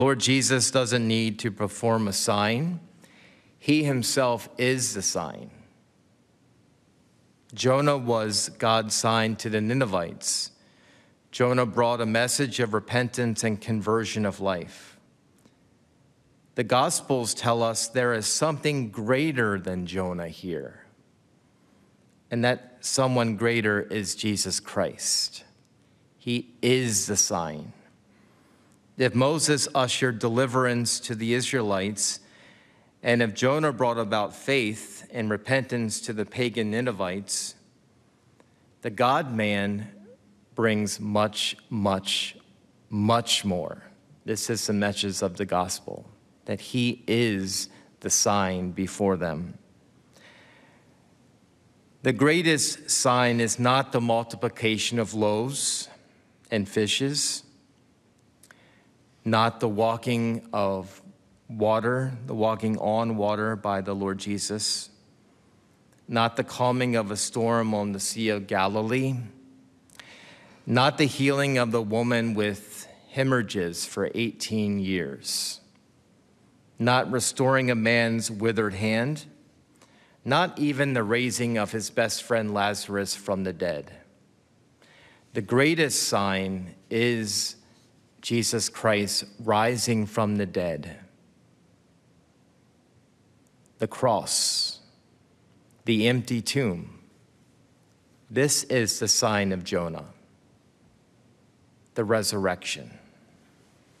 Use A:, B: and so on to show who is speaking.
A: Lord Jesus doesn't need to perform a sign. He himself is the sign. Jonah was God's sign to the Ninevites. Jonah brought a message of repentance and conversion of life. The Gospels tell us there is something greater than Jonah here, and that someone greater is Jesus Christ. He is the sign. If Moses ushered deliverance to the Israelites, and if Jonah brought about faith and repentance to the pagan Ninevites, the God-man brings much, much, much more. This is the message of the gospel, that he is the sign before them. The greatest sign is not the multiplication of loaves and fishes, not the walking of water, the walking on water by the Lord Jesus, not the calming of a storm on the Sea of Galilee, not the healing of the woman with hemorrhages for 18 years, not restoring a man's withered hand, not even the raising of his best friend Lazarus from the dead. The greatest sign is Jesus Christ rising from the dead. The cross, the empty tomb. This is the sign of Jonah, the resurrection.